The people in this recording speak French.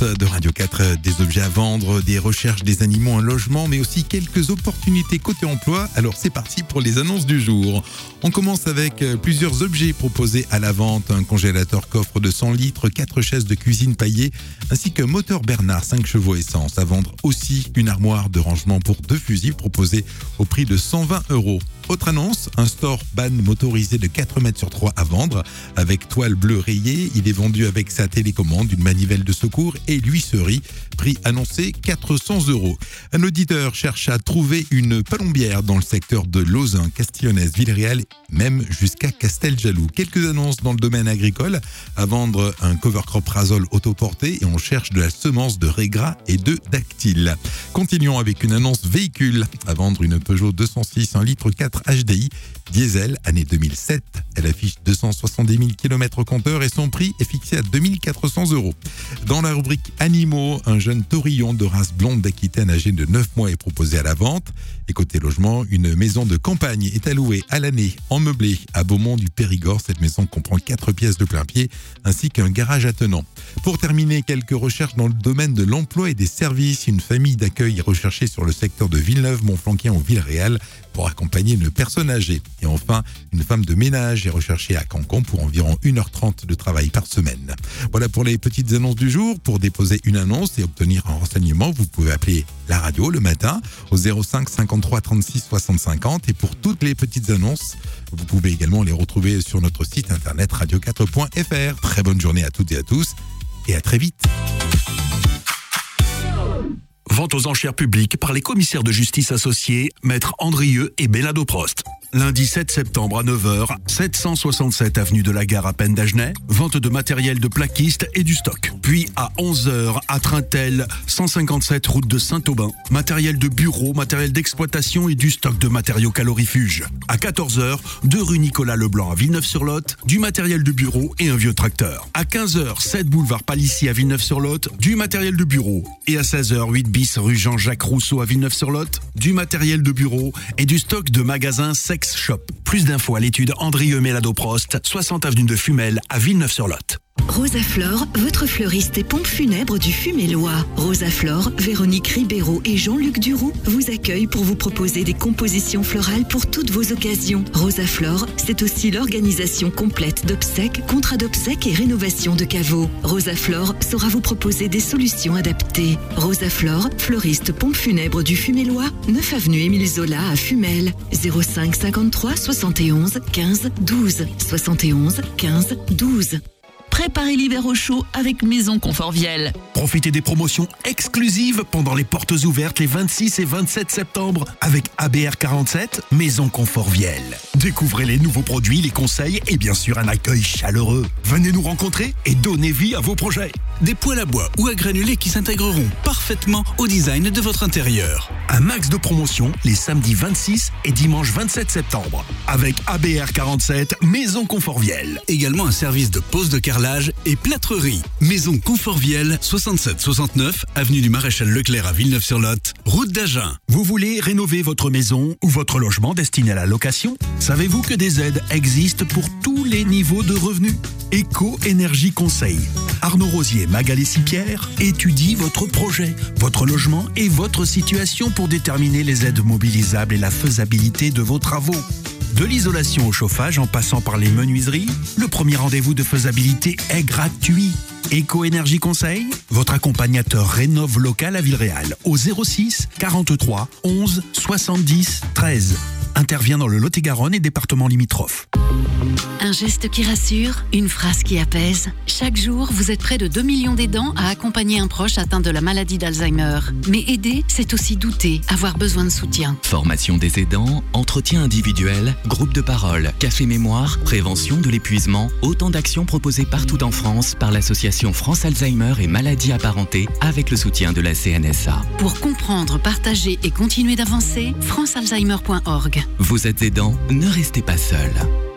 porte de Radio 4, des objets à vendre, des recherches des animaux, un logement, mais aussi quelques opportunités côté emploi. Alors c'est parti pour les annonces du jour. On commence avec plusieurs objets proposés à la vente. Un congélateur coffre de 100 litres, 4 chaises de cuisine paillées, ainsi qu'un moteur Bernard 5 chevaux essence. À vendre aussi une armoire de rangement pour 2 fusils proposée au prix de 120 €. Autre annonce, un store ban motorisé de 4 mètres sur 3 à vendre avec toile bleue rayée. Il est vendu avec sa télécommande, une manivelle de secours et l'huisserie. Prix annoncé 400 €. Un auditeur cherche à trouver une palombière dans le secteur de Lauzun, Castillonès, Villeréal, même jusqu'à Casteljaloux. Quelques annonces dans le domaine agricole. À vendre un cover crop Rasol autoporté et on cherche de la semence de régras et de dactyle. Continuons avec une annonce véhicule. À vendre une Peugeot 206 1 litre 4 HDI diesel, année 2007. Elle affiche 270 000 km au compteur et son prix est fixé à 2 400 €. Dans la rubrique animaux, un jeune taurillon de race blonde d'Aquitaine âgé de 9 mois est proposé à la vente. Et côté logement, une maison de campagne est allouée à l'année en meublé à Beaumont du Périgord. Cette maison comprend 4 pièces de plein pied ainsi qu'un garage attenant. Pour terminer, quelques recherches dans le domaine de l'emploi et des services. Une famille d'accueil est recherchée sur le secteur de Villeneuve-Montflanquin au Villeréal pour accompagner une personne âgée. Et enfin, une femme de ménage est recherchée à Cancon pour environ 1h30 de travail par semaine. Voilà pour les petites annonces du jour. Pour déposer une annonce et obtenir un renseignement, vous pouvez appeler la radio le matin au 05 53 36 60 50. Et pour toutes les petites annonces, vous pouvez également les retrouver sur notre site internet radio4.fr. Très bonne journée à toutes et à tous et à très vite. Vente aux enchères publiques par les commissaires de justice associés, Maître Andrieux et Bélado Prost. Lundi 7 septembre à 9h, 767 avenue de la Gare à Penn d'Agenais, vente de matériel de plaquiste et du stock. Puis à 11h à Trintel, 157 route de Saint-Aubin, matériel de bureau, matériel d'exploitation et du stock de matériaux calorifuges. À 14h, 2 rue Nicolas Leblanc à Villeneuve-sur-Lot, du matériel de bureau et un vieux tracteur. À 15h, 7 boulevard Palissy à Villeneuve-sur-Lot, du matériel de bureau. Et à 16h, 8 bis rue Jean-Jacques Rousseau à Villeneuve-sur-Lot, du matériel de bureau et du stock de magasins Sex Shop. Plus d'infos à l'étude Andrieux Mélado Prost, 60 avenue de Fumel à Villeneuve-sur-Lot. Rosaflore, votre fleuriste et pompe funèbre du Fumélois. Rosaflore, Véronique Ribeiro et Jean-Luc Duroux vous accueillent pour vous proposer des compositions florales pour toutes vos occasions. Rosaflore, c'est aussi l'organisation complète d'obsèques, contrats d'obsèques et rénovation de caveaux. Rosaflore saura vous proposer des solutions adaptées. Rosaflore, fleuriste pompe funèbre du Fumélois, 9 avenue Émile Zola à Fumel. 05 53 71 15 12 71 15 12. Préparez l'hiver au chaud avec Maison Confort Viel. Profitez des promotions exclusives pendant les portes ouvertes les 26 et 27 septembre avec ABR 47, Maison Confort Viel. Découvrez les nouveaux produits, les conseils et bien sûr un accueil chaleureux. Venez nous rencontrer et donnez vie à vos projets. Des poêles à bois ou à granulés qui s'intégreront parfaitement au design de votre intérieur. Un max de promotions les samedis 26 et dimanche 27 septembre avec ABR 47, Maison Confort Viel. Également un service de pose de carrelage et plâtrerie. Maison Confort Viel, 67-69, avenue du Maréchal Leclerc à Villeneuve-sur-Lot, route d'Agen. Vous voulez rénover votre maison ou votre logement destiné à la location? Savez-vous que des aides existent pour tous les niveaux de revenus? Éco-Énergie Conseil. Arnaud Rosier, Magalé Sipierre étudie votre projet, votre logement et votre situation pour déterminer les aides mobilisables et la faisabilité de vos travaux. De l'isolation au chauffage en passant par les menuiseries, le premier rendez-vous de faisabilité est gratuit. Éco-Énergie Conseil, votre accompagnateur rénove local à Villeréal au 06 43 11 70 13. Intervient dans le Lot-et-Garonne et départements limitrophes. Un geste qui rassure, une phrase qui apaise. Chaque jour, vous êtes près de 2 millions d'aidants à accompagner un proche atteint de la maladie d'Alzheimer. Mais aider, c'est aussi douter, avoir besoin de soutien. Formation des aidants, entretien individuel, groupe de parole, café mémoire, prévention de l'épuisement, autant d'actions proposées partout en France par l'association France Alzheimer et maladies apparentées avec le soutien de la CNSA. Pour comprendre, partager et continuer d'avancer, francealzheimer.org. Vous êtes aidant, ne restez pas seul.